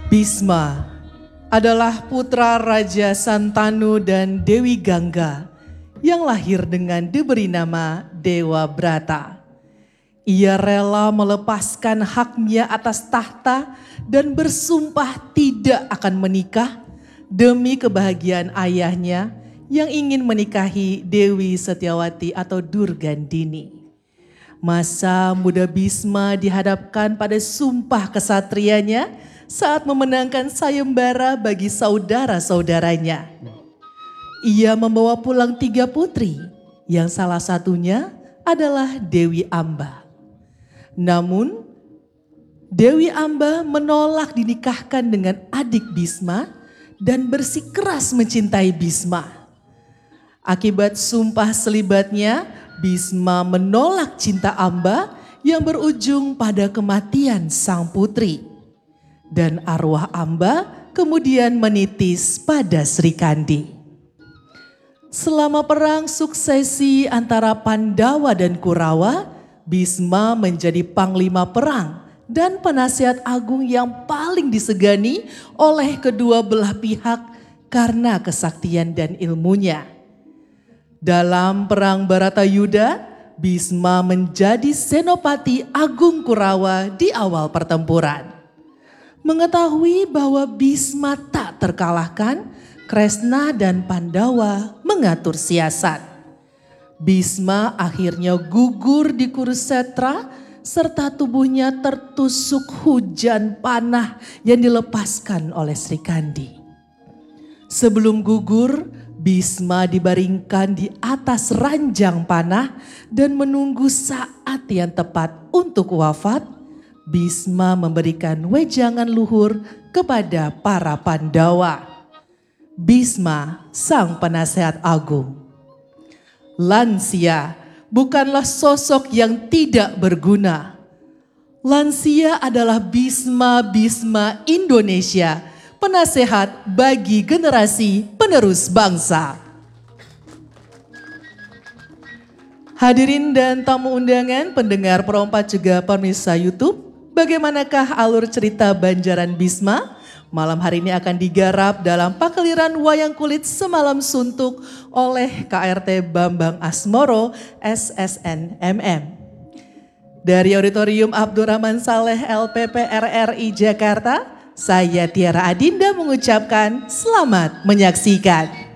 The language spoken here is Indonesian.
Bisma adalah putra Raja Santanu dan Dewi Gangga yang lahir dengan diberi nama Dewa Brata. Ia rela melepaskan haknya atas tahta dan bersumpah tidak akan menikah demi kebahagiaan ayahnya yang ingin menikahi Dewi Setiawati atau Durgandini. Masa muda Bisma dihadapkan pada sumpah kesatrianya saat memenangkan sayembara bagi saudara-saudaranya. Ia membawa pulang 3 putri, yang salah satunya adalah Dewi Amba. Namun, Dewi Amba menolak dinikahkan dengan adik Bisma dan bersikeras mencintai Bisma. Akibat sumpah selibatnya, Bisma menolak cinta Amba yang berujung pada kematian sang putri. Dan arwah Amba kemudian menitis pada Sri Kandi. Selama perang suksesi antara Pandawa dan Kurawa, Bisma menjadi panglima perang dan penasihat agung yang paling disegani oleh kedua belah pihak karena kesaktian dan ilmunya. Dalam perang Baratayuda, Bisma menjadi senopati agung Kurawa di awal pertempuran. Mengetahui bahwa Bisma tak terkalahkan, Kresna dan Pandawa mengatur siasat. Bisma akhirnya gugur di Kurusetra serta tubuhnya tertusuk hujan panah yang dilepaskan oleh Sri Kandi. Sebelum gugur, Bisma dibaringkan di atas ranjang panah dan menunggu saat yang tepat untuk wafat. Bisma memberikan wejangan luhur kepada para Pandawa. Bisma, sang penasehat agung. Lansia bukanlah sosok yang tidak berguna. Lansia adalah Bisma Indonesia, penasehat bagi generasi penerus bangsa. Hadirin dan tamu undangan, pendengar Pro4 juga pemirsa YouTube, bagaimanakah alur cerita Banjaran Bisma? Malam hari ini akan digarap dalam Pakeliran Wayang Kulit Semalam Suntuk oleh KRT Bambang Asmoro SSN MM. Dari Auditorium Abdurrahman Saleh LPP RRI Jakarta, saya Tiara Adinda mengucapkan selamat menyaksikan.